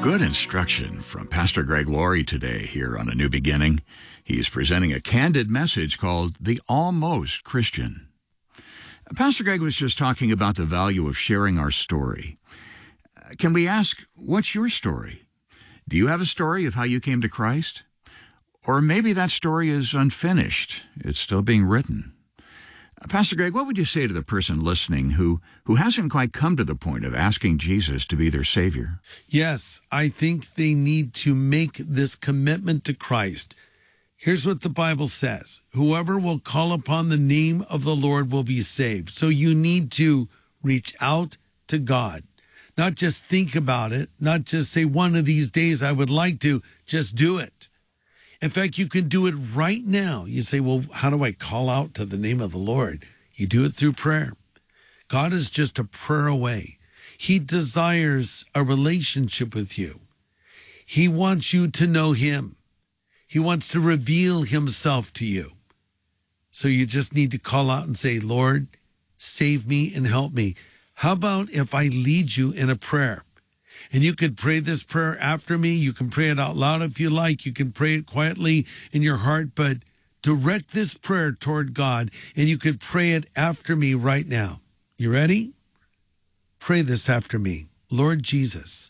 Good instruction from Pastor Greg Laurie today here on A New Beginning. He's presenting a candid message called The Almost Christian. Pastor Greg was just talking about the value of sharing our story. Can we ask, what's your story? Do you have a story of how you came to Christ? Or maybe that story is unfinished. It's still being written. Pastor Greg, what would you say to the person listening who hasn't quite come to the point of asking Jesus to be their Savior? Yes, I think they need to make this commitment to Christ. Here's what the Bible says. Whoever will call upon the name of the Lord will be saved. So you need to reach out to God. Not just think about it, not just say one of these days I would like to, just do it. In fact, you can do it right now. You say, well, how do I call out to the name of the Lord? You do it through prayer. God is just a prayer away. He desires a relationship with you. He wants you to know him. He wants to reveal himself to you. So you just need to call out and say, Lord, save me and help me. How about if I lead you in a prayer? And you could pray this prayer after me. You can pray it out loud if you like. You can pray it quietly in your heart, but direct this prayer toward God, and you could pray it after me right now. You ready? Pray this after me. Lord Jesus,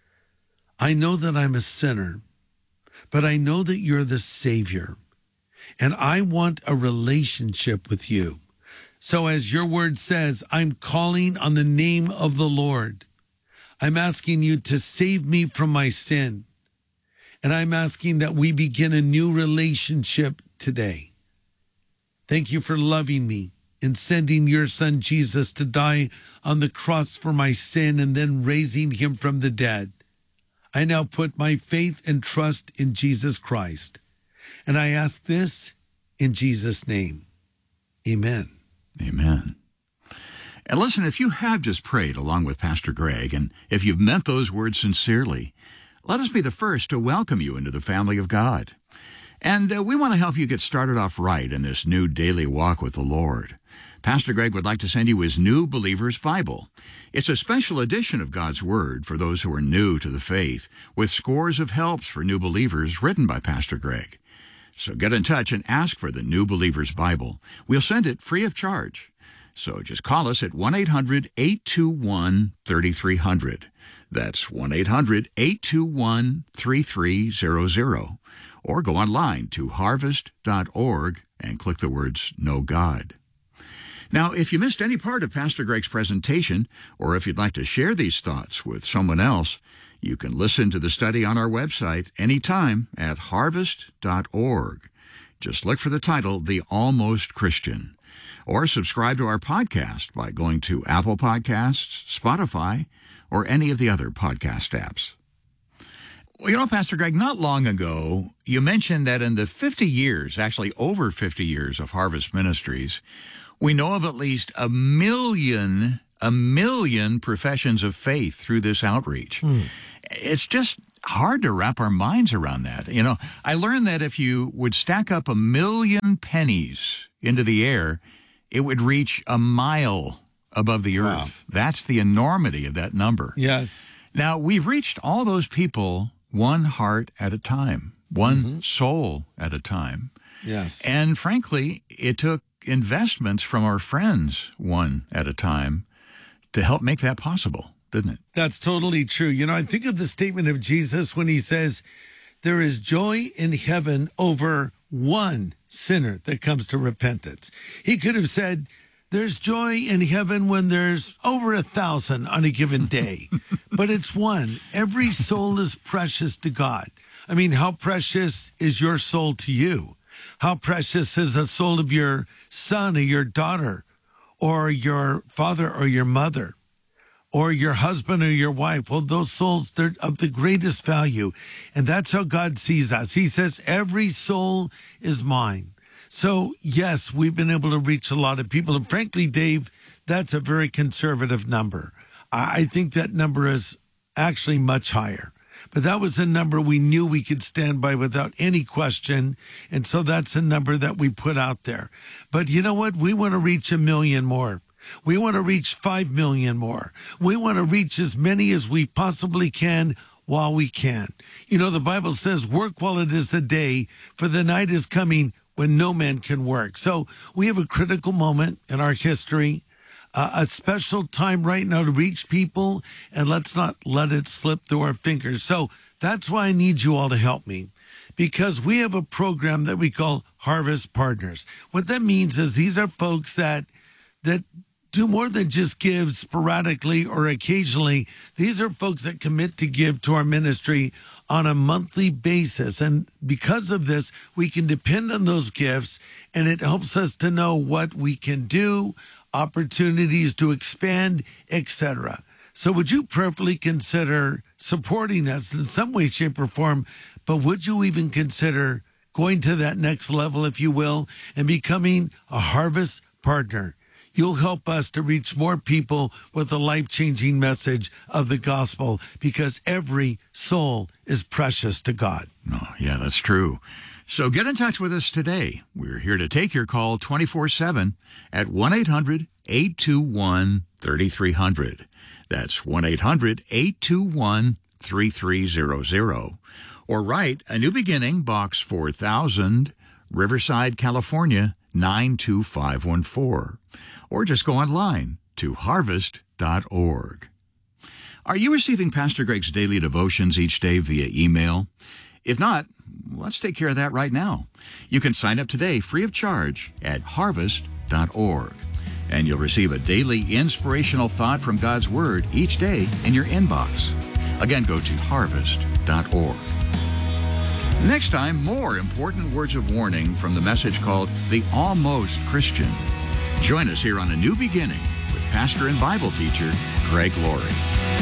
I know that I'm a sinner, but I know that you're the Savior, and I want a relationship with you. So as your word says, I'm calling on the name of the Lord. I'm asking you to save me from my sin. And I'm asking that we begin a new relationship today. Thank you for loving me and sending your son Jesus to die on the cross for my sin and then raising him from the dead. I now put my faith and trust in Jesus Christ. And I ask this in Jesus' name. Amen. Amen. And listen, if you have just prayed along with Pastor Greg, and if you've meant those words sincerely, let us be the first to welcome you into the family of God. And we want to help you get started off right in this new daily walk with the Lord. Pastor Greg would like to send you his New Believer's Bible. It's a special edition of God's Word for those who are new to the faith, with scores of helps for new believers written by Pastor Greg. So get in touch and ask for the New Believer's Bible. We'll send it free of charge. So just call us at 1-800-821-3300. That's 1-800-821-3300. Or go online to harvest.org and click the words Know God. Now, if you missed any part of Pastor Greg's presentation, or if you'd like to share these thoughts with someone else, you can listen to the study on our website anytime at harvest.org. Just look for the title, The Almost Christian. Or subscribe to our podcast by going to Apple Podcasts, Spotify, or any of the other podcast apps. Well, you know, Pastor Greg, not long ago, you mentioned that in the 50 years, actually over 50 years of Harvest Ministries, we know of at least a million professions of faith through this outreach. It's just hard to wrap our minds around that. You know, I learned that if you would stack up 1 million pennies into the air, it would reach a mile above the earth. Wow. That's the enormity of that number. Yes. Now, we've reached all those people one heart at a time, one soul at a time. Yes. And frankly, it took investments from our friends one at a time to help make that possible, didn't it? That's totally true. You know, I think of the statement of Jesus when he says, there is joy in heaven over one sinner that comes to repentance. He could have said, there's joy in heaven when there's over 1,000 on a given day, but it's one. Every soul is precious to God. I mean, how precious is your soul to you? How precious is the soul of your son or your daughter or your father or your mother or your husband or your wife? Well, those souls, they're of the greatest value. And that's how God sees us. He says, every soul is mine. So, yes, we've been able to reach a lot of people. And frankly, Dave, that's a very conservative number. I think that number is actually much higher. But that was a number we knew we could stand by without any question. And so that's a number that we put out there. But you know what? We want to reach 1 million more. We want to reach 5 million more. We want to reach as many as we possibly can while we can. You know, the Bible says, work while it is the day, for the night is coming when no man can work. So we have a critical moment in our history, a special time right now to reach people, and let's not let it slip through our fingers. So that's why I need you all to help me, because we have a program that we call Harvest Partners. What that means is these are folks that do more than just give sporadically or occasionally. These are folks that commit to give to our ministry on a monthly basis. And because of this, we can depend on those gifts, and it helps us to know what we can do, opportunities to expand, etc. So would you prayerfully consider supporting us in some way, shape, or form? But would you even consider going to that next level, if you will, and becoming a Harvest Partner? You'll help us to reach more people with the life-changing message of the gospel, because every soul is precious to God. Oh, yeah, that's true. So get in touch with us today. We're here to take your call 24/7 at 1-800-821-3300. That's 1-800-821-3300. Or write A New Beginning, Box 4000, Riverside, California, 92514. Or just go online to harvest.org. Are you receiving Pastor Greg's daily devotions each day via email? If not, let's take care of that right now. You can sign up today free of charge at harvest.org. And you'll receive a daily inspirational thought from God's Word each day in your inbox. Again, go to harvest.org. Next time, more important words of warning from the message called The Almost Christian. Join us here on A New Beginning with pastor and Bible teacher Greg Laurie.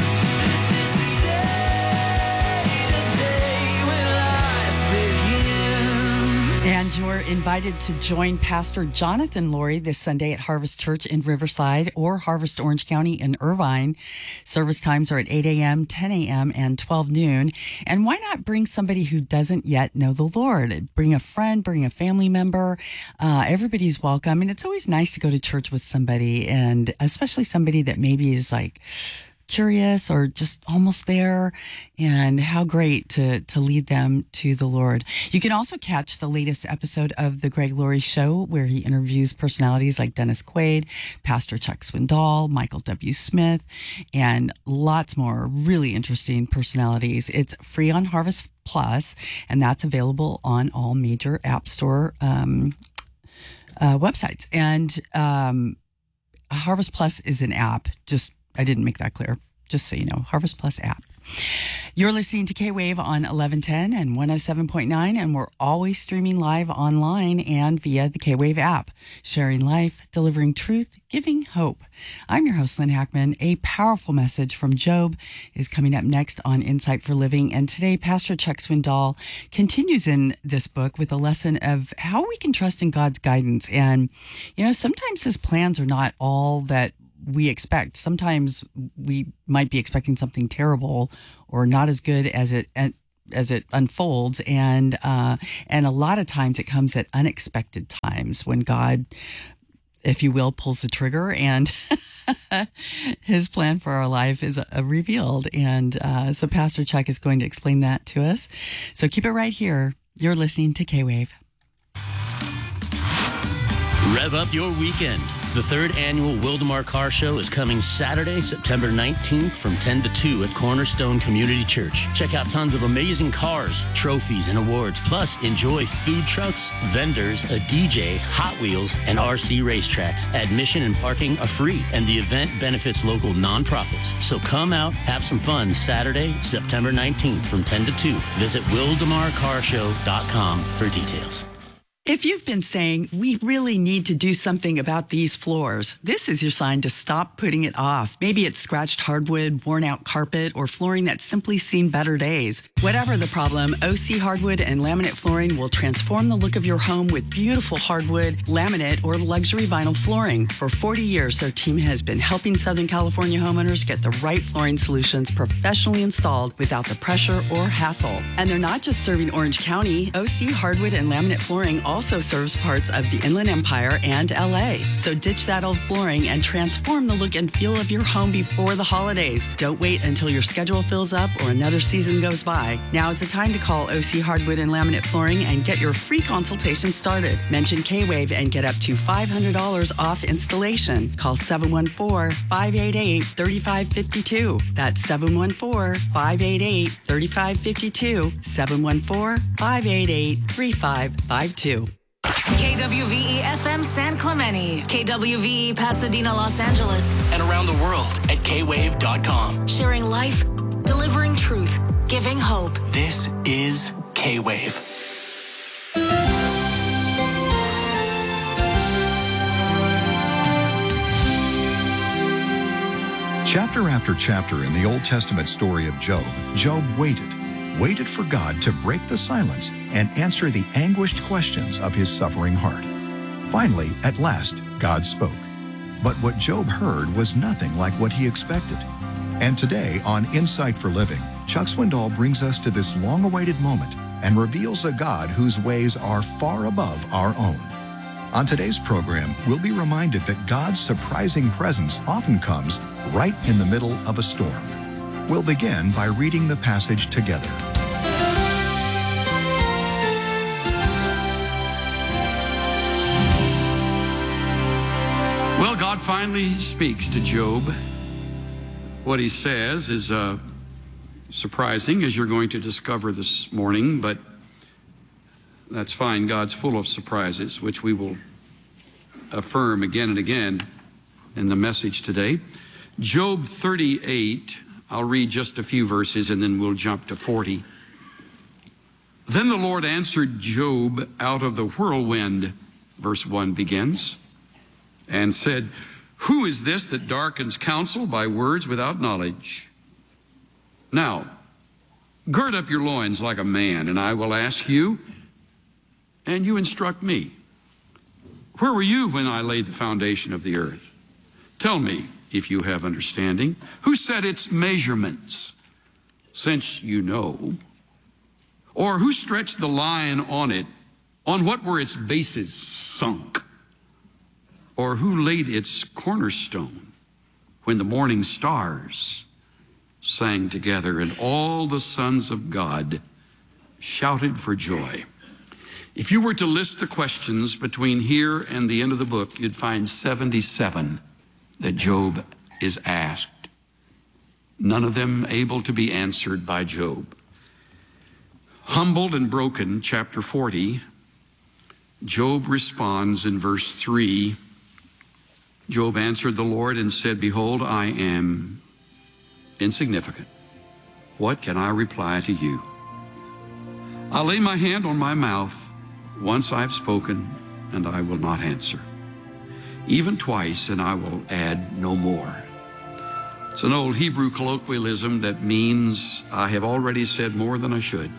And you're invited to join Pastor Jonathan Laurie this Sunday at Harvest Church in Riverside or Harvest Orange County in Irvine. Service times are at 8 a.m., 10 a.m., and 12 noon. And why not bring somebody who doesn't yet know the Lord? Bring a friend, bring a family member. Everybody's welcome. And it's always nice to go to church with somebody, and especially somebody that maybe is like curious or just almost there, and how great to lead them to the Lord. You can also catch the latest episode of The Greg Laurie Show, where he interviews personalities like Dennis Quaid, Pastor Chuck Swindoll, Michael W. Smith, and lots more really interesting personalities. It's free on Harvest Plus, and that's available on all major App Store websites. And Harvest Plus is an app. I didn't make that clear. Just so you know, Harvest Plus app. You're listening to K-Wave on 1110 and 107.9, and we're always streaming live online and via the K-Wave app. Sharing life, delivering truth, giving hope. I'm your host, Lynn Hackman. A powerful message from Job is coming up next on Insight for Living. And today, Pastor Chuck Swindoll continues in this book with a lesson of how we can trust in God's guidance. And, you know, sometimes his plans are not all that we expect. Sometimes we might be expecting something terrible or not as good as it unfolds, and a lot of times it comes at unexpected times when God, if you will, pulls the trigger, and his plan for our life is revealed. And so Pastor Chuck is going to explain that to us. So keep it right here. You're listening to K-Wave. Rev up your weekend. The third annual Wildemar Car Show is coming Saturday, September 19th from 10 to 2 at Cornerstone Community Church. Check out tons of amazing cars, trophies, and awards. Plus, enjoy food trucks, vendors, a DJ, Hot Wheels, and RC racetracks. Admission and parking are free, and the event benefits local nonprofits. So come out, have some fun Saturday, September 19th from 10 to 2. Visit WildemarCarshow.com for details. If you've been saying, we really need to do something about these floors, this is your sign to stop putting it off. Maybe it's scratched hardwood, worn out carpet, or flooring that's simply seen better days. Whatever the problem, OC Hardwood and Laminate Flooring will transform the look of your home with beautiful hardwood, laminate, or luxury vinyl flooring. For 40 years, their team has been helping Southern California homeowners get the right flooring solutions professionally installed without the pressure or hassle. And they're not just serving Orange County. OC Hardwood and Laminate Flooring also also serves parts of the Inland Empire and LA. So ditch that old flooring and transform the look and feel of your home before the holidays. Don't wait until your schedule fills up or another season goes by. Now is the time to call OC Hardwood and Laminate Flooring and get your free consultation started. Mention K-Wave and get up to $500 off installation. Call 714-588-3552. That's 714-588-3552. 714-588-3552. KWVE FM San Clemente, KWVE Pasadena, Los Angeles, and around the world at kwave.com. Sharing life, delivering truth, giving hope. This is K-Wave. Chapter after chapter in the Old Testament story of Job, Job waited for God to break the silence and answer the anguished questions of his suffering heart. Finally, at last, God spoke. But what Job heard was nothing like what he expected. And today on Insight for Living, Chuck Swindoll brings us to this long-awaited moment and reveals a God whose ways are far above our own. On today's program, we'll be reminded that God's surprising presence often comes right in the middle of a storm. We'll begin by reading the passage together. Well, God finally speaks to Job. What he says is surprising, as you're going to discover this morning, but that's fine. God's full of surprises, which we will affirm again and again in the message today. Job 38, I'll read just a few verses and then we'll jump to 40. Then the Lord answered Job out of the whirlwind, verse 1 begins, and said, "Who is this that darkens counsel by words without knowledge? Now, gird up your loins like a man, and I will ask you, and you instruct me. Where were you when I laid the foundation of the earth? Tell me, if you have understanding, who set its measurements, since you know? Or who stretched the line on it? On what were its bases sunk? Or who laid its cornerstone when the morning stars sang together and all the sons of God shouted for joy?" If you were to list the questions between here and the end of the book, you'd find 77 that Job is asked, none of them able to be answered by Job. Humbled and broken, chapter 40, Job responds in verse 3. Job answered the Lord and said, "Behold, I am insignificant. What can I reply to you? I'll lay my hand on my mouth. Once I've spoken, and I will not answer. Even twice, and I will add no more." It's an old Hebrew colloquialism that means I have already said more than I should.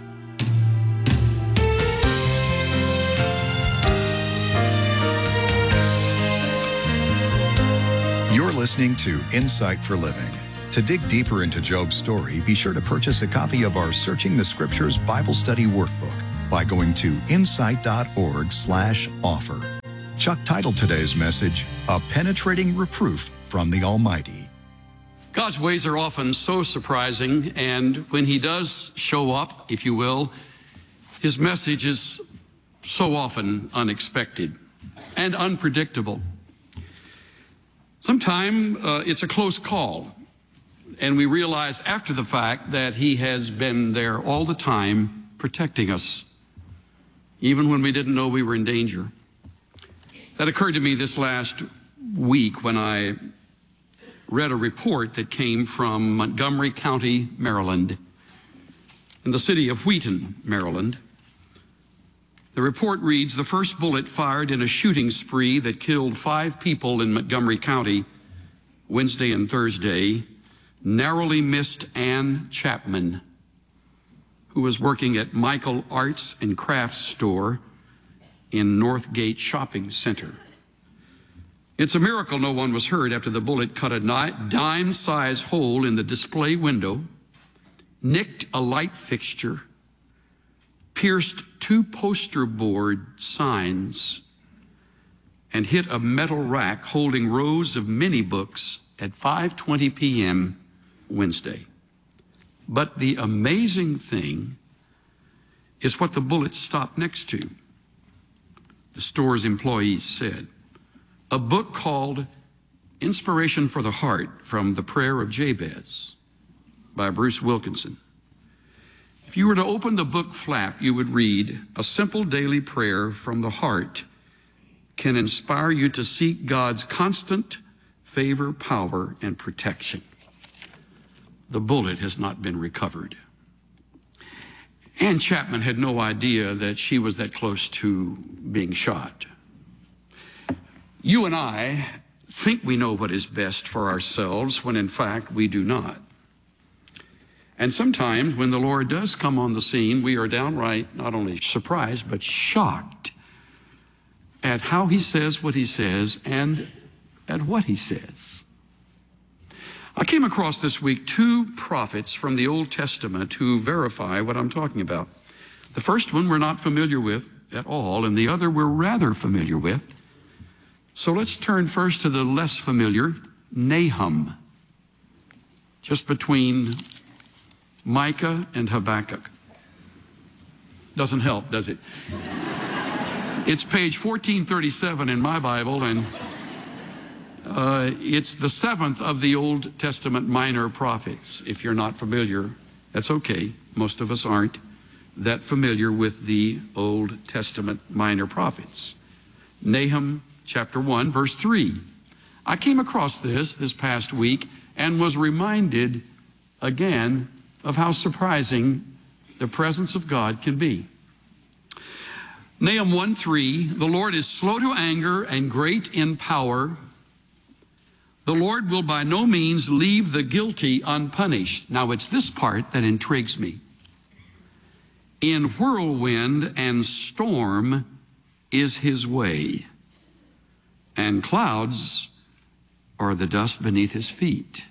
You're listening to Insight for Living. To dig deeper into Job's story, be sure to purchase a copy of our Searching the Scriptures Bible Study Workbook by going to insight.org/offer. Chuck titled today's message, "A Penetrating Reproof from the Almighty." God's ways are often so surprising, and when he does show up, if you will, his message is so often unexpected and unpredictable. Sometimes it's a close call, and we realize after the fact that he has been there all the time protecting us, even when we didn't know we were in danger. That occurred to me this last week when I read a report that came from Montgomery County, Maryland, in the city of Wheaton, Maryland. The report reads, "The first bullet fired in a shooting spree that killed 5 people in Montgomery County Wednesday and Thursday narrowly missed Ann Chapman, who was working at Michael Arts and Crafts store in Northgate Shopping Center. It's a miracle no one was hurt after the bullet cut a dime-sized hole in the display window, nicked a light fixture, pierced 2 poster board signs and hit a metal rack holding rows of mini books at 5:20 p.m. Wednesday. But the amazing thing is what the bullet stopped next to. The store's employees said, a book called Inspiration for the Heart from the Prayer of Jabez by Bruce Wilkinson. If you were to open the book flap, you would read, a simple daily prayer from the heart can inspire you to seek God's constant favor, power, and protection. The bullet has not been recovered. Ann Chapman had no idea that she was that close to being shot. You and I think we know what is best for ourselves when in fact we do not. And sometimes when the Lord does come on the scene, we are downright not only surprised, but shocked at how he says what he says and at what he says. I came across this week 2 prophets from the Old Testament who verify what I'm talking about. The first one we're not familiar with at all, and the other we're rather familiar with. So let's turn first to the less familiar, Nahum, just between Micah and Habakkuk. Doesn't help, does it? It's page 1437 in my Bible, and it's the 7th of the Old Testament minor prophets. If you're not familiar, that's okay. Most of us aren't that familiar with the Old Testament minor prophets. Nahum chapter 1, verse 3. I came across this past week and was reminded again of how surprising the presence of God can be. Nahum 1:3, the Lord is slow to anger and great in power. The Lord will by no means leave the guilty unpunished. Now it's this part that intrigues me. In whirlwind and storm is his way, and clouds are the dust beneath his feet.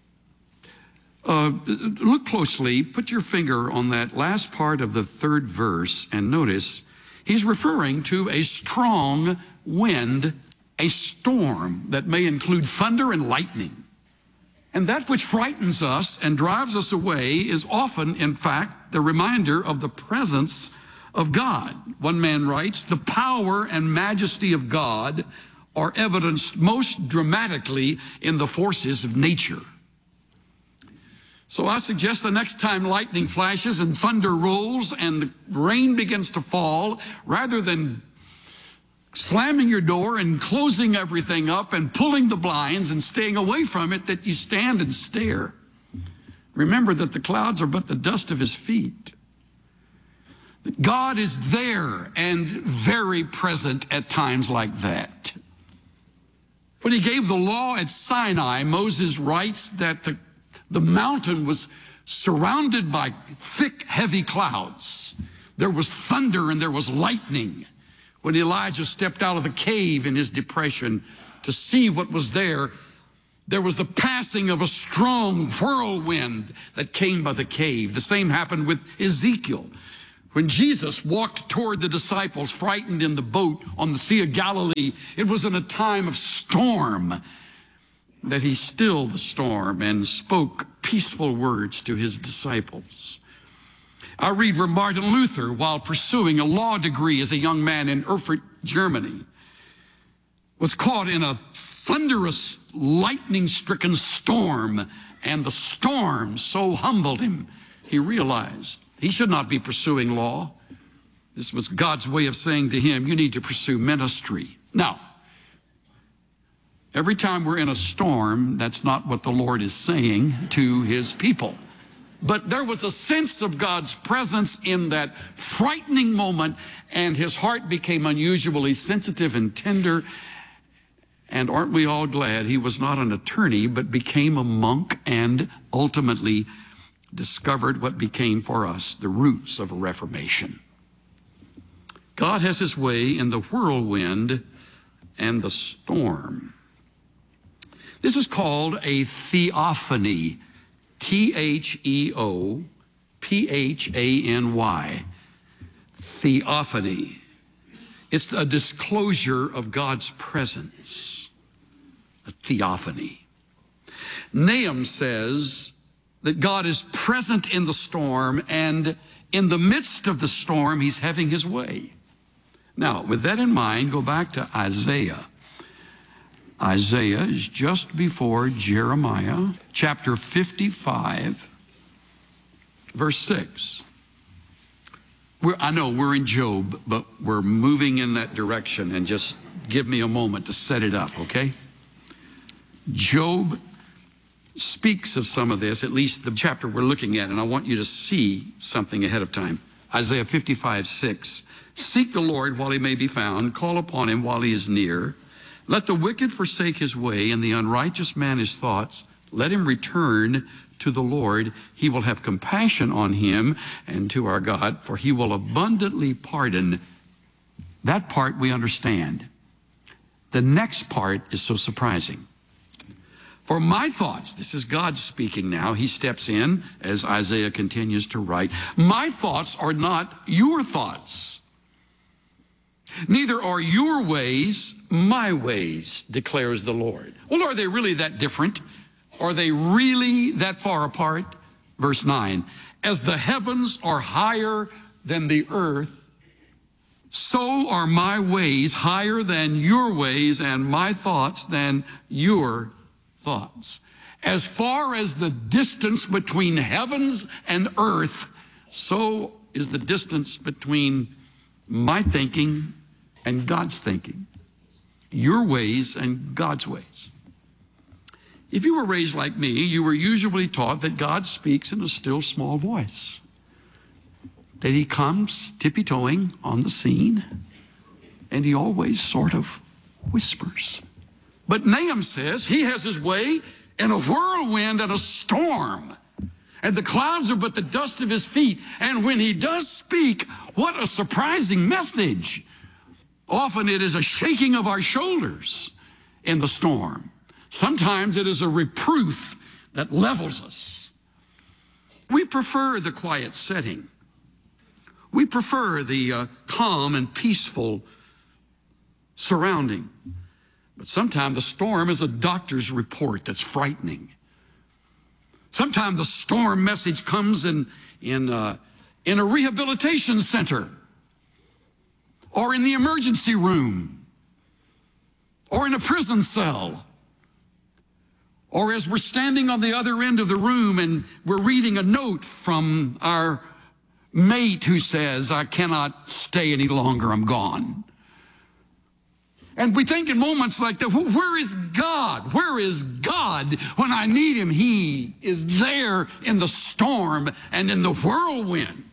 Look closely, put your finger on that last part of the 3rd verse and notice he's referring to a strong wind, a storm that may include thunder and lightning. And that which frightens us and drives us away is often, in fact, the reminder of the presence of God. One man writes, the power and majesty of God are evidenced most dramatically in the forces of nature. So I suggest the next time lightning flashes and thunder rolls and the rain begins to fall, rather than slamming your door and closing everything up and pulling the blinds and staying away from it, that you stand and stare. Remember that the clouds are but the dust of his feet. God is there and very present at times like that. When he gave the law at Sinai, Moses writes that the mountain was surrounded by thick, heavy clouds. There was thunder and there was lightning. When Elijah stepped out of the cave in his depression to see what was there, there was the passing of a strong whirlwind that came by the cave. The same happened with Ezekiel. When Jesus walked toward the disciples, frightened in the boat on the Sea of Galilee, it was in a time of storm that he stilled the storm and spoke peaceful words to his disciples. I read where Martin Luther, while pursuing a law degree as a young man in Erfurt, Germany, was caught in a thunderous, lightning-stricken storm, and the storm so humbled him, he realized he should not be pursuing law. This was God's way of saying to him, you need to pursue ministry. Now, every time we're in a storm, that's not what the Lord is saying to his people. But there was a sense of God's presence in that frightening moment, and his heart became unusually sensitive and tender. And aren't we all glad he was not an attorney, but became a monk and ultimately discovered what became for us the roots of a reformation. God has his way in the whirlwind and the storm. This is called a theophany. Theophany. theophany. It's a disclosure of God's presence, a theophany. Nahum says that God is present in the storm, and in the midst of the storm, he's having his way. Now, with that in mind, go back to Isaiah. Isaiah is just before Jeremiah, chapter 55, verse 6. I know we're in Job, but we're moving in that direction, and just give me a moment to set it up, okay? Job speaks of some of this, at least the chapter we're looking at, and I want you to see something ahead of time. Isaiah 55, 6. Seek the Lord while he may be found, call upon him while he is near. Let the wicked forsake his way, and the unrighteous man his thoughts. Let him return to the Lord. He will have compassion on him, and to our God, for he will abundantly pardon. That part we understand. The next part is so surprising. For my thoughts, this is God speaking now. He steps in as Isaiah continues to write. My thoughts are not your thoughts. Neither are your ways my ways, declares the Lord. Well, are they really that different? Are they really that far apart? Verse 9, as the heavens are higher than the earth, so are my ways higher than your ways, and my thoughts than your thoughts. As far as the distance between heavens and earth, so is the distance between my thinking and God's thinking. Your ways and God's ways. If you were raised like me, you were usually taught that God speaks in a still small voice, that he comes tippy-toeing on the scene, and he always sort of whispers. But Nahum says he has his way in a whirlwind and a storm, and the clouds are but the dust of his feet. And when he does speak, what a surprising message. Often it is a shaking of our shoulders in the storm. Sometimes it is a reproof that levels us. We prefer the quiet setting. We prefer the calm and peaceful surrounding. But sometimes the storm is a doctor's report that's frightening. Sometimes the storm message comes in a rehabilitation center, or in the emergency room, or in a prison cell, or as we're standing on the other end of the room and we're reading a note from our mate who says, I cannot stay any longer, I'm gone. And we think in moments like that, where is God? Where is God when I need him? He is there in the storm and in the whirlwind.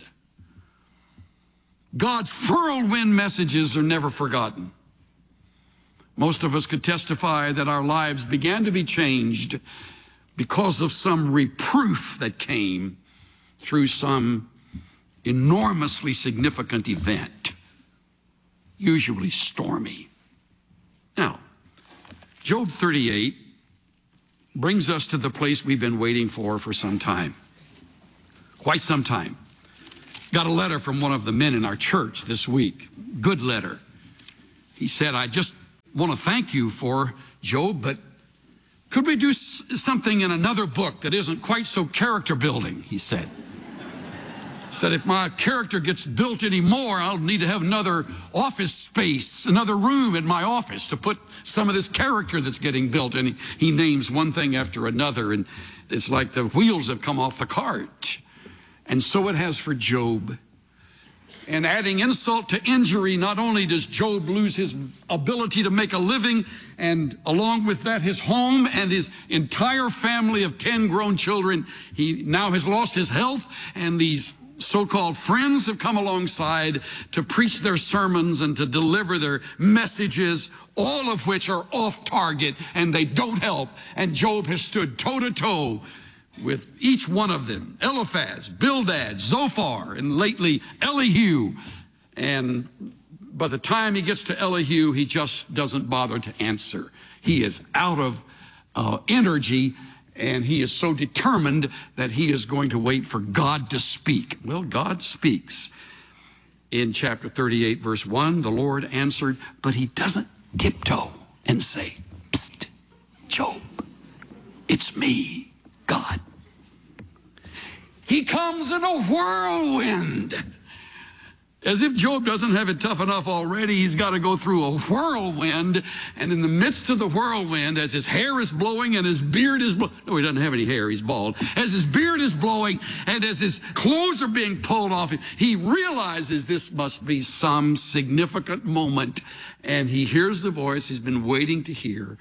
God's whirlwind messages are never forgotten. Most of us could testify that our lives began to be changed because of some reproof that came through some enormously significant event, usually stormy. Now, Job 38 brings us to the place we've been waiting for some time, quite some time. Got a letter from one of the men in our church this week, good letter. He said, I just want to thank you for Job, but could we do something in another book that isn't quite so character building, he said. Said if my character gets built anymore, I'll need to have another office space, another room in my office to put some of this character that's getting built. And he names one thing after another, and it's like the wheels have come off the cart. And so it has for Job. And adding insult to injury, not only does Job lose his ability to make a living, and along with that, his home and his entire family of 10 grown children, he now has lost his health, and these so-called friends have come alongside to preach their sermons and to deliver their messages, all of which are off target and they don't help. And Job has stood toe-to-toe with each one of them, Eliphaz, Bildad, Zophar, and lately Elihu. And by the time he gets to Elihu, he just doesn't bother to answer. He is out of energy, and he is so determined that he is going to wait for God to speak. Well, God speaks. In chapter 38, verse 1, the Lord answered, but he doesn't tiptoe and say, "Psst, Job, it's me, God." He comes in a whirlwind. As if Job doesn't have it tough enough already, he's got to go through a whirlwind. And in the midst of the whirlwind, as his hair is blowing and his beard is blowing, no, he doesn't have any hair, he's bald. As his beard is blowing and as his clothes are being pulled off, he realizes this must be some significant moment. And he hears the voice he's been waiting to hear.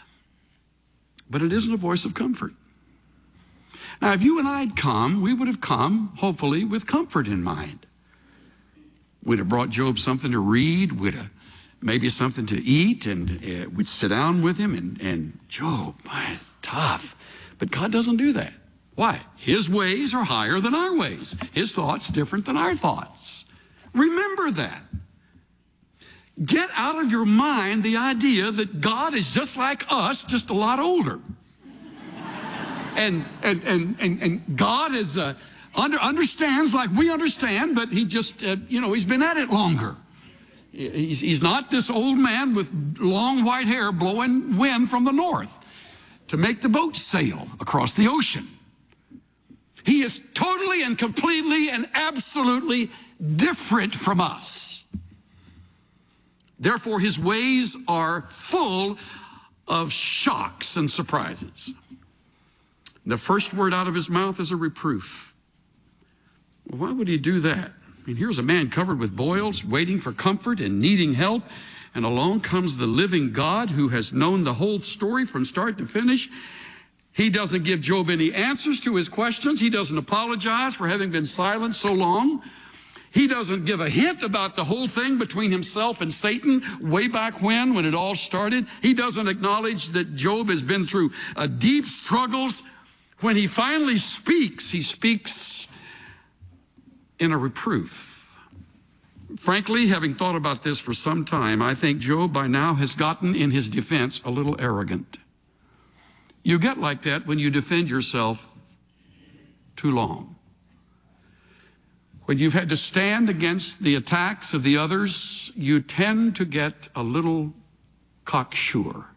But it isn't a voice of comfort. Now, if you and I'd come, we would have come, hopefully, with comfort in mind. We'd have brought Job something to read, we'd have maybe something to eat, and we'd sit down with him, and Job, it's tough. But God doesn't do that. Why? His ways are higher than our ways. His thoughts different than our thoughts. Remember that. Get out of your mind the idea that God is just like us, just a lot older. And God is understands like we understand, but he just, he's been at it longer. He's not this old man with long white hair blowing wind from the north to make the boat sail across the ocean. He is totally and completely and absolutely different from us. Therefore, his ways are full of shocks and surprises. The first word out of his mouth is a reproof. Why would he do that? I mean, here's a man covered with boils, waiting for comfort and needing help, and along comes the living God who has known the whole story from start to finish. He doesn't give Job any answers to his questions. He doesn't apologize for having been silent so long. He doesn't give a hint about the whole thing between himself and Satan way back when it all started. He doesn't acknowledge that Job has been through deep struggles. When he finally speaks, he speaks in a reproof. Frankly, having thought about this for some time, I think Job by now has gotten in his defense a little arrogant. You get like that when you defend yourself too long. When you've had to stand against the attacks of the others, you tend to get a little cocksure.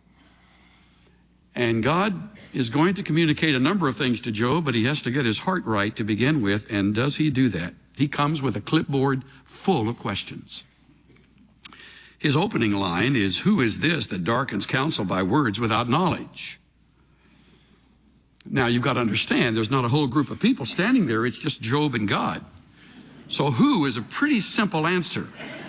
And God is going to communicate a number of things to Job, but he has to get his heart right to begin with. And does he do that? He comes with a clipboard full of questions. His opening line is, "Who is this that darkens counsel by words without knowledge?" Now, you've got to understand, there's not a whole group of people standing there. It's just Job and God. So who is a pretty simple answer.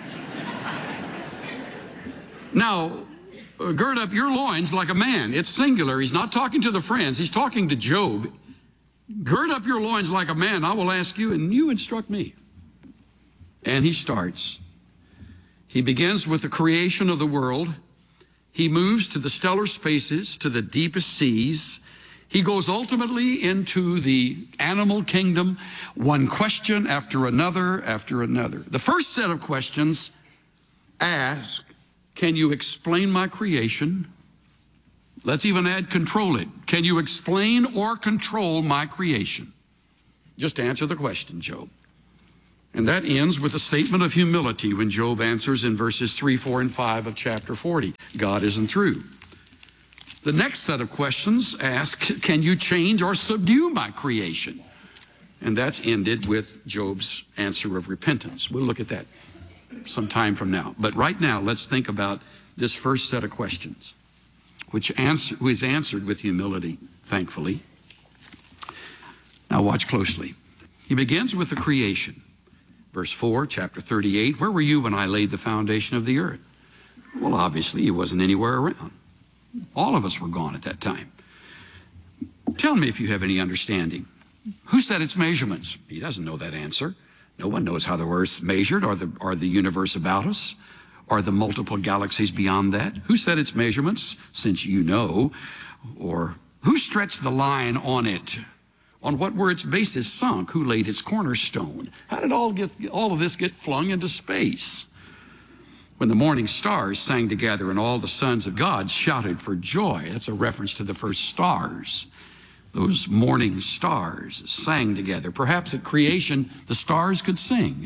Now, gird up your loins like a man. It's singular. He's not talking to the friends. He's talking to Job. Gird up your loins like a man. I will ask you, and you instruct me. And he starts. He begins with the creation of the world. He moves to the stellar spaces, to the deepest seas. He goes ultimately into the animal kingdom, one question after another after another. The first set of questions ask, can you explain my creation? Let's even add control it. Can you explain or control my creation? Just answer the question, Job. And that ends with a statement of humility when Job answers in verses 3, 4, and 5 of chapter 40. God isn't through. The next set of questions ask, can you change or subdue my creation? And that's ended with Job's answer of repentance. We'll look at that some time from now. But right now, let's think about this first set of questions, which is answered with humility, thankfully. Now watch closely. He begins with the creation. Verse 4, chapter 38, where were you when I laid the foundation of the earth? Well, obviously, he wasn't anywhere around. All of us were gone at that time. Tell me if you have any understanding. Who set its measurements? He doesn't know that answer. No one knows how the earth's measured or the universe about us or the multiple galaxies beyond that. Who set its measurements, since you know? Or who stretched the line on it? On what were its bases sunk? Who laid its cornerstone? How did all of this get flung into space? When the morning stars sang together and all the sons of God shouted for joy. That's a reference to the first stars. Those morning stars sang together. Perhaps at creation, the stars could sing.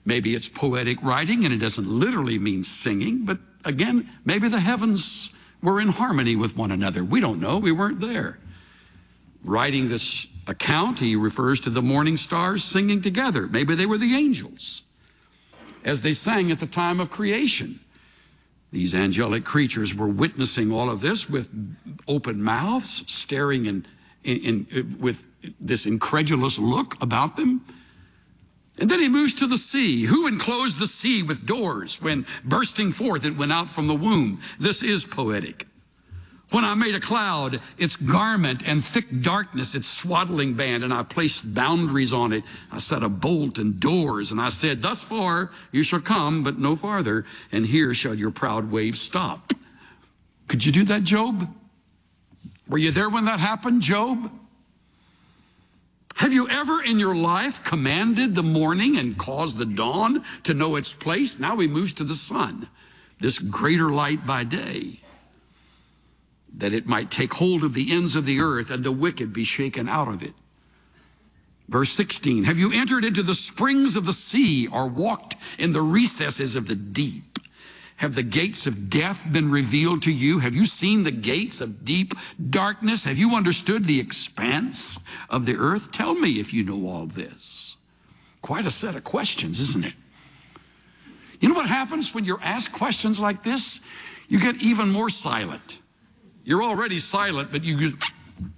Maybe it's poetic writing and it doesn't literally mean singing, but again, maybe the heavens were in harmony with one another. We don't know. We weren't there. Writing this account, he refers to the morning stars singing together. Maybe they were the angels as they sang at the time of creation. These angelic creatures were witnessing all of this with open mouths, staring with this incredulous look about them. And then he moves to the sea. Who enclosed the sea with doors when bursting forth it went out from the womb? This is poetic. When I made a cloud, its garment, and thick darkness, its swaddling band, and I placed boundaries on it. I set a bolt and doors, and I said, thus far you shall come, but no farther, and here shall your proud waves stop. Could you do that, Job? Were you there when that happened, Job? Have you ever in your life commanded the morning and caused the dawn to know its place? Now he moves to the sun, this greater light by day, that it might take hold of the ends of the earth and the wicked be shaken out of it. Verse 16, have you entered into the springs of the sea or walked in the recesses of the deep? Have the gates of death been revealed to you? Have you seen the gates of deep darkness? Have you understood the expanse of the earth? Tell me if you know all this. Quite a set of questions, isn't it? You know what happens when you're asked questions like this? You get even more silent. You're already silent, but you get,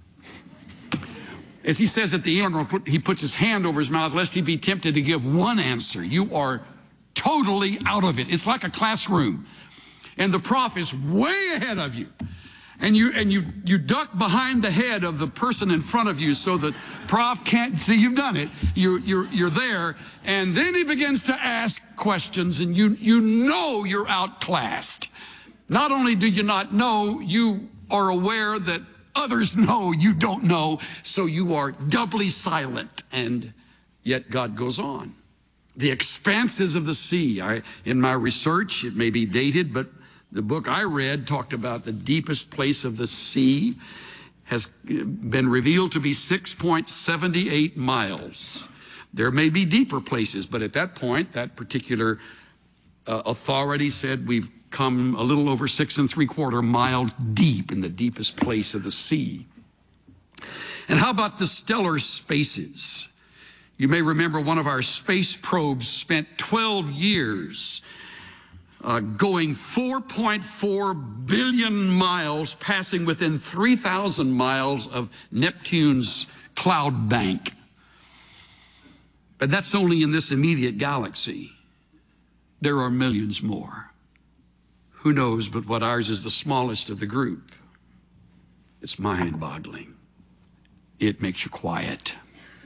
as he says at the end, he puts his hand over his mouth lest he be tempted to give one answer. You are totally out of it. It's like a classroom, and the prof is way ahead of you, and you duck behind the head of the person in front of you so that prof can't see you've done it. You're there, and then he begins to ask questions, and you know you're outclassed. Not only do you not know, you are aware that others know you don't know, so you are doubly silent, and yet God goes on. The expanses of the sea. In my research, it may be dated, but the book I read talked about the deepest place of the sea has been revealed to be 6.78 miles. There may be deeper places, but at that point, that particular authority said we've come a little over 6 3/4 miles deep in the deepest place of the sea. And how about the stellar spaces? You may remember one of our space probes spent 12 years going 4.4 billion miles, passing within 3,000 miles of Neptune's cloud bank. But that's only in this immediate galaxy. There are millions more. Who knows but what ours is the smallest of the group? It's mind-boggling. It makes you quiet.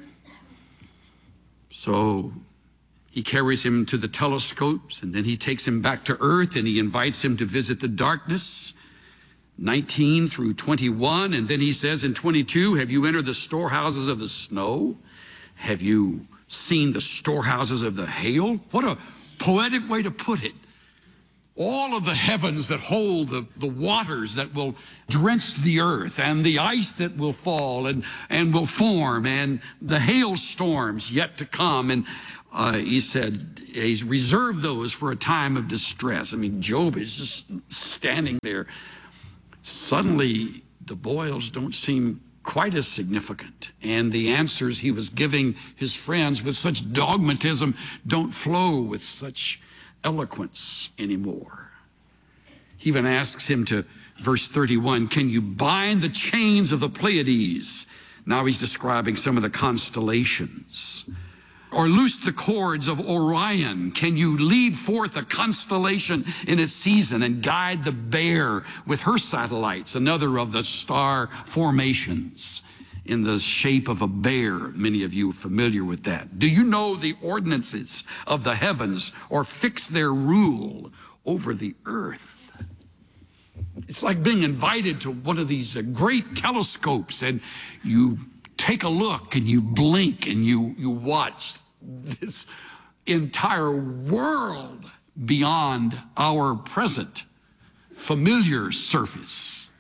So he carries him to the telescopes, and then he takes him back to Earth, and he invites him to visit the darkness, 19 through 21. And then he says in 22, have you entered the storehouses of the snow? Have you seen the storehouses of the hail? What a poetic way to put it. All of the heavens that hold the waters that will drench the earth, and the ice that will fall and will form, and the hailstorms yet to come. And he said he's reserved those for a time of distress. I mean, Job is just standing there. Suddenly, the boils don't seem quite as significant, and the answers he was giving his friends with such dogmatism don't flow with such eloquence anymore. He even asks him to, verse 31, can you bind the chains of the Pleiades? Now he's describing some of the constellations. Or loose the cords of Orion. Can you lead forth a constellation in its season and guide the Bear with her satellites, another of the star formations in the shape of a bear? Many of you are familiar with that. Do you know the ordinances of the heavens, or fix their rule over the earth? It's like being invited to one of these great telescopes, and you take a look and you blink and you watch this entire world beyond our present familiar surface.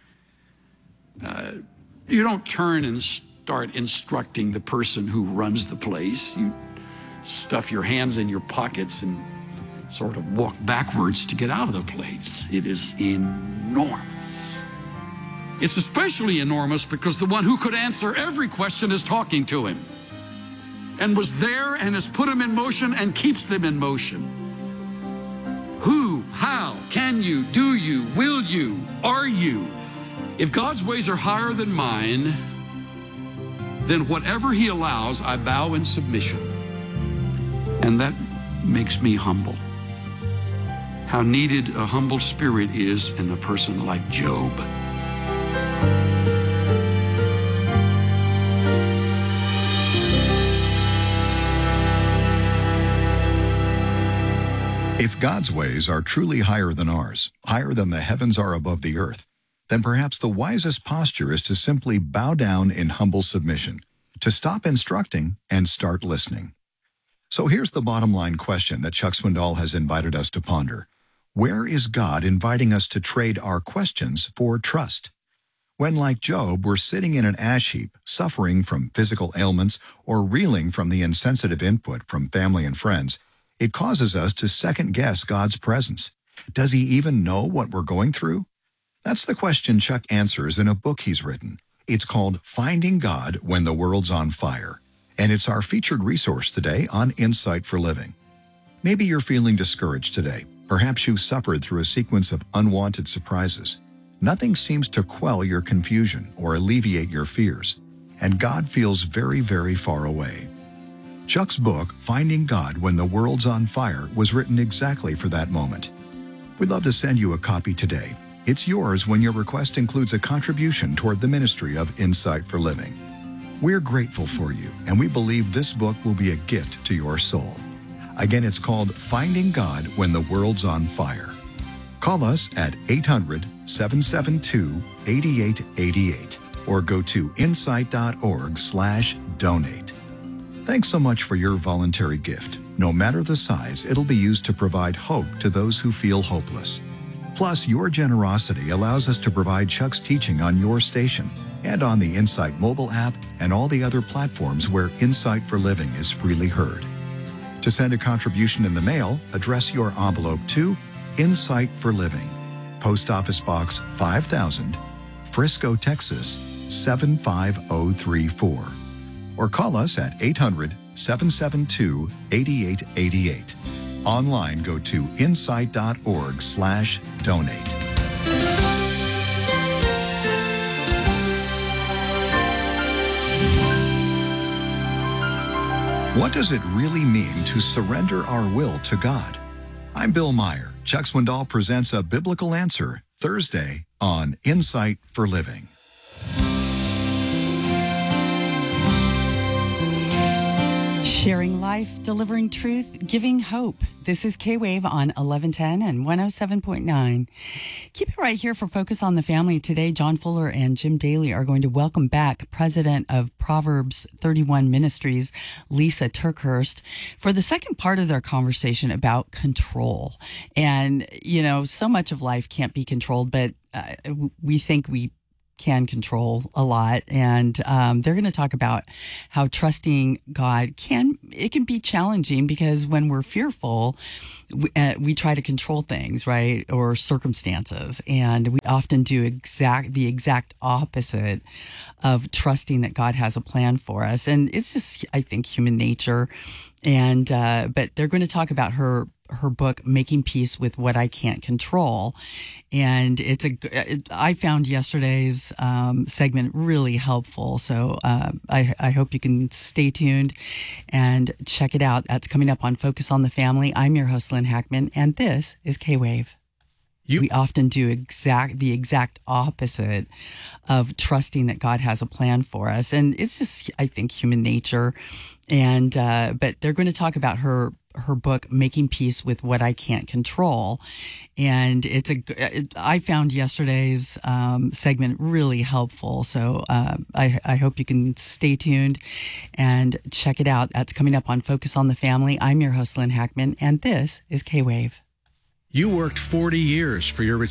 You don't turn and start instructing the person who runs the place. stuff your hands in your pockets and sort of walk backwards to get out of the place. It is enormous. It's especially enormous because the one who could answer every question is talking to him and was there and has put them in motion and keeps them in motion. Who, how, can you, do you, will you, are you? If God's ways are higher than mine, then whatever he allows, I bow in submission. And that makes me humble. How needed a humble spirit is in a person like Job. If God's ways are truly higher than ours, higher than the heavens are above the earth, then perhaps the wisest posture is to simply bow down in humble submission, to stop instructing and start listening. So here's the bottom line question that Chuck Swindoll has invited us to ponder. Where is God inviting us to trade our questions for trust? When, like Job, we're sitting in an ash heap, suffering from physical ailments or reeling from the insensitive input from family and friends, it causes us to second-guess God's presence. Does he even know what we're going through? That's the question Chuck answers in a book he's written. It's called Finding God When the World's on Fire, and it's our featured resource today on Insight for Living. Maybe you're feeling discouraged today. Perhaps you've suffered through a sequence of unwanted surprises. Nothing seems to quell your confusion or alleviate your fears, and God feels very, very far away. Chuck's book, Finding God When the World's on Fire, was written exactly for that moment. We'd love to send you a copy today. It's yours when your request includes a contribution toward the ministry of Insight for Living. We're grateful for you, and we believe this book will be a gift to your soul. Again, it's called Finding God When the World's on Fire. Call us at 800-772-8888 or go to insight.org/donate. Thanks so much for your voluntary gift. No matter the size, it'll be used to provide hope to those who feel hopeless. Plus, your generosity allows us to provide Chuck's teaching on your station and on the Insight mobile app and all the other platforms where Insight for Living is freely heard. To send a contribution in the mail, address your envelope to Insight for Living, Post Office Box 5000, Frisco, Texas 75034. Or call us at 800-772-8888. Online, go to insight.org/donate. What does it really mean to surrender our will to God? I'm Bill Meyer. Chuck Swindoll presents a biblical answer Thursday on Insight for Living. Sharing life, delivering truth, giving hope. This is K-Wave on 1110 and 107.9. Keep it right here for Focus on the Family. Today, John Fuller and Jim Daly are going to welcome back President of Proverbs 31 Ministries, Lisa Turkhurst, for the second part of their conversation about control. And, you know, so much of life can't be controlled, but we think we can control a lot, and they're going to talk about how trusting God can be challenging, because when we're fearful, we try to control things, right, or circumstances, and we often do the exact opposite of trusting that God has a plan for us. And it's just, I think, human nature. And but they're going to talk about her book, Making Peace with What I Can't Control. And I found yesterday's segment really helpful. So I hope you can stay tuned and check it out. That's coming up on Focus on the Family. I'm your host, Lynn Hackman, and this is K-Wave. We often do the exact opposite of trusting that God has a plan for us. And it's just, I think, human nature. And but they're going to talk about her book, Making Peace with What I Can't Control. And I found yesterday's segment really helpful. So I hope you can stay tuned and check it out. That's coming up on Focus on the Family. I'm your host, Lynn Hackman, and this is K-Wave. You worked 40 years for your